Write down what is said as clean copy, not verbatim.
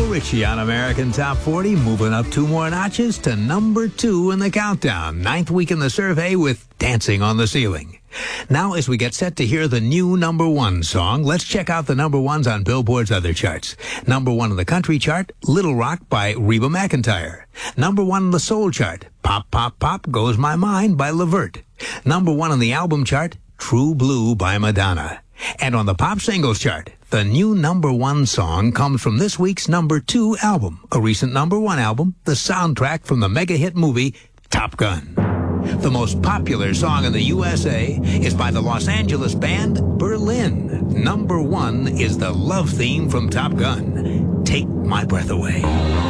Ritchie on American Top 40, moving up 2 more notches to number 2 in the countdown. 9th week in the survey with Dancing on the Ceiling. Now, as we get set to hear the new number 1 song, let's check out the number 1s on Billboard's other charts. Number 1 in the country chart, Little Rock by Reba McEntire. Number 1 in the soul chart, Pop, Pop, Pop Goes My Mind by LeVert. Number 1 on the album chart, True Blue by Madonna. And on the pop singles chart, the new number 1 song comes from this week's number 2 album, a recent number 1 album, the soundtrack from the mega hit movie Top Gun. The most popular song in the USA is by the Los Angeles band Berlin. Number 1 is the love theme from Top Gun, Take My Breath Away.